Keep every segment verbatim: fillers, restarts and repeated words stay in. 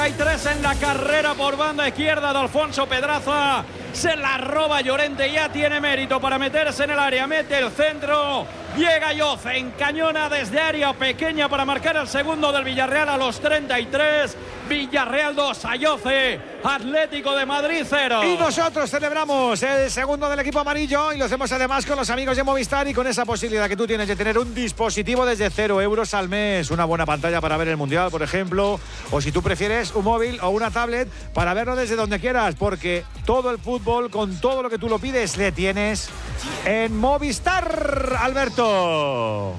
Hay tres en la carrera por banda izquierda de Alfonso Pedraza. Se la roba Llorente, ya tiene mérito para meterse en el área. Mete el centro. Llega Yoce, encañona desde área pequeña para marcar el segundo del Villarreal a los treinta y tres. Villarreal dos, Ayoce, Atlético de Madrid cero. Y nosotros celebramos el segundo del equipo amarillo y lo hacemos además con los amigos de Movistar y con esa posibilidad que tú tienes de tener un dispositivo desde cero euros al mes. Una buena pantalla para ver el Mundial, por ejemplo, o si tú prefieres un móvil o una tablet para verlo desde donde quieras, porque todo el fútbol, con todo lo que tú lo pides, le tienes en Movistar. Alberto.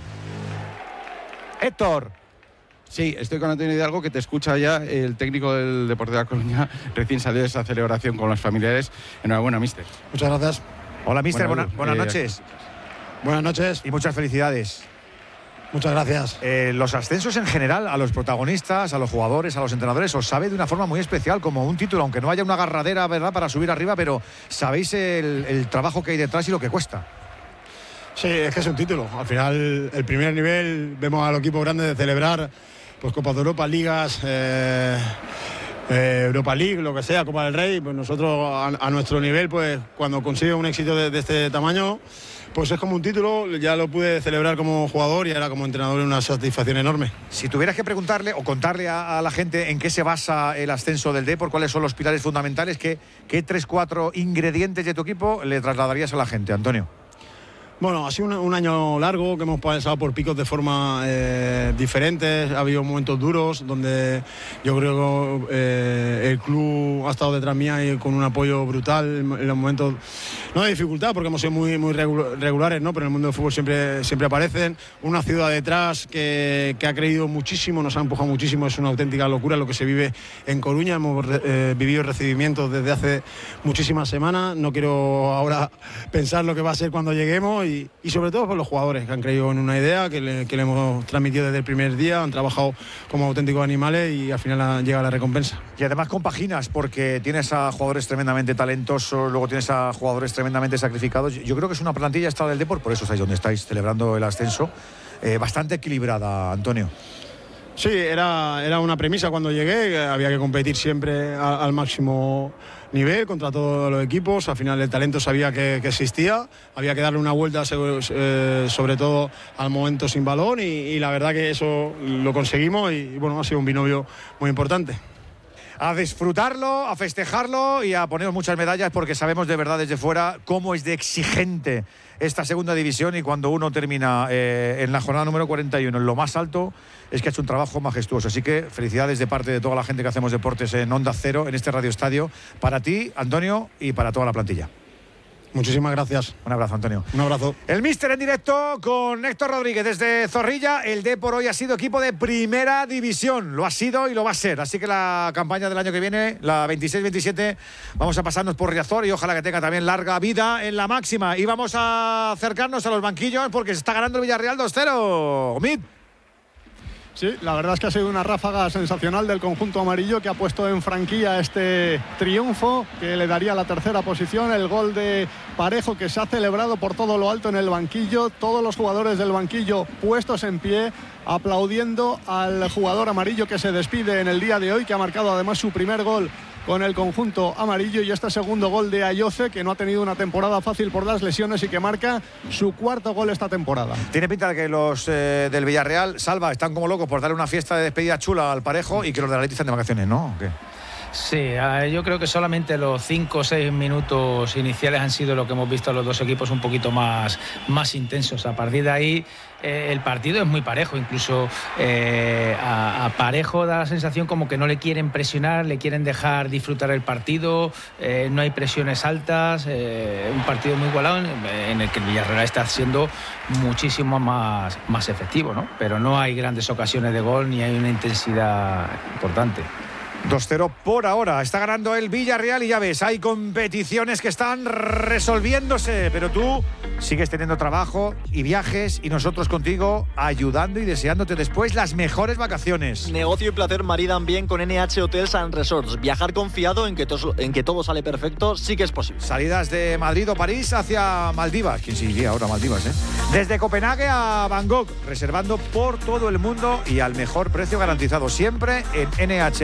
Héctor. Sí, estoy con Antonio Hidalgo, que te escucha ya, el técnico del Deportivo de La Coruña, recién salió de esa celebración con los familiares. Enhorabuena, míster. Muchas gracias. Hola, míster, Bueno, buena, buenas eh, noches. Buenas noches. Y muchas felicidades. Muchas gracias. Eh, los ascensos en general, a los protagonistas, a los jugadores, a los entrenadores, os sabe de una forma muy especial, como un título, aunque no haya una agarradera, ¿verdad?, para subir arriba, pero sabéis el, el trabajo que hay detrás y lo que cuesta. Sí, es que es un título. Al final, el primer nivel, vemos al equipo grande de celebrar pues Copas de Europa, Ligas, eh, eh, Europa League, lo que sea, Copa del Rey. Pues nosotros, a, a nuestro nivel, pues cuando consigue un éxito de, de este tamaño, pues es como un título. Ya lo pude celebrar como jugador y ahora como entrenador una satisfacción enorme. Si tuvieras que preguntarle o contarle a, a la gente en qué se basa el ascenso del Depor, cuáles son los pilares fundamentales, ¿qué, qué tres, cuatro ingredientes de tu equipo le trasladarías a la gente, Antonio? Bueno, ha sido un, un año largo que hemos pasado por picos de forma eh, diferentes. Ha habido momentos duros donde yo creo que eh, el club ha estado detrás mía y con un apoyo brutal en los momentos, no de dificultad porque hemos sido muy, muy regulares, ¿no? Pero en el mundo del fútbol siempre, siempre aparecen. Una ciudad detrás que, que ha creído muchísimo, nos ha empujado muchísimo. Es una auténtica locura lo que se vive en Coruña. Hemos eh, vivido recibimientos desde hace muchísimas semanas. No quiero ahora pensar lo que va a ser cuando lleguemos. Y, y sobre todo por los jugadores que han creído en una idea que le, que le hemos transmitido desde el primer día, han trabajado como auténticos animales y al final llega la recompensa. Y además compaginas porque tienes a jugadores tremendamente talentosos, luego tienes a jugadores tremendamente sacrificados. Yo creo que es una plantilla esta del Depor, por eso estáis donde estáis celebrando el ascenso, eh, bastante equilibrada, Antonio. Sí, era, era una premisa cuando llegué, que había que competir siempre a, al máximo nivel contra todos los equipos. Al final el talento sabía que, que existía, había que darle una vuelta eh, sobre todo al momento sin balón y, y la verdad que eso lo conseguimos y, y bueno, ha sido un binomio muy importante. A disfrutarlo, a festejarlo y a poneros muchas medallas porque sabemos de verdad desde fuera cómo es de exigente esta segunda división y cuando uno termina eh, en la jornada número cuarenta y uno en lo más alto es que ha hecho un trabajo majestuoso. Así que felicidades de parte de toda la gente que hacemos deportes en Onda Cero, en este Radio Estadio, para ti, Antonio, y para toda la plantilla. Muchísimas gracias. Un abrazo, Antonio. Un abrazo. El míster en directo con Héctor Rodríguez desde Zorrilla. El Depor hoy ha sido equipo de primera división. Lo ha sido y lo va a ser. Así que la campaña del año que viene, la veintiséis veintisiete, vamos a pasarnos por Riazor y ojalá que tenga también larga vida en la máxima. Y vamos a acercarnos a los banquillos porque se está ganando el Villarreal dos cero. Omid. Sí, la verdad es que ha sido una ráfaga sensacional del conjunto amarillo que ha puesto en franquilla este triunfo que le daría la tercera posición. El gol de Parejo que se ha celebrado por todo lo alto en el banquillo. Todos los jugadores del banquillo puestos en pie, aplaudiendo al jugador amarillo que se despide en el día de hoy, que ha marcado además su primer gol con el conjunto amarillo, y este segundo gol de Ayoce, que no ha tenido una temporada fácil por las lesiones y que marca su cuarto gol esta temporada. Tiene pinta de que los eh, del Villarreal, Salva, están como locos por darle una fiesta de despedida chula al Parejo y que los de la Leti están de vacaciones, ¿no? ¿O qué? Sí, yo creo que solamente los cinco o seis minutos iniciales han sido lo que hemos visto a los dos equipos un poquito más, más intensos. A partir de ahí eh, el partido es muy parejo, incluso eh, a, a Parejo da la sensación como que no le quieren presionar, le quieren dejar disfrutar el partido, eh, no hay presiones altas, eh, un partido muy igualado en, en el que el Villarreal está siendo muchísimo más, más efectivo, ¿no? Pero no hay grandes ocasiones de gol ni hay una intensidad importante. dos cero por ahora, está ganando el Villarreal y ya ves, hay competiciones que están resolviéndose, pero tú sigues teniendo trabajo y viajes y nosotros contigo ayudando y deseándote después las mejores vacaciones. Negocio y placer maridan bien con N H Hotels and Resorts. Viajar confiado en que, to- en que todo sale perfecto sí que es posible. Salidas de Madrid o París hacia Maldivas. ¿Quién sigue ahora a Maldivas, eh? Desde Copenhague a Bangkok, reservando por todo el mundo y al mejor precio garantizado, siempre en N H